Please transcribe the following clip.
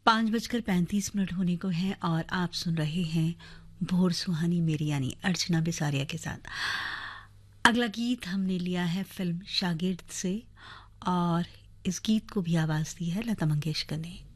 5:35 होने को हैं और आप सुन रहे हैं भोर सुहानी मेरी यानी अर्चना बिसारिया के साथ। अगला गीत हमने लिया है फिल्म शागिर्द से और इस गीत को भी आवाज़ दी है लता मंगेशकर ने।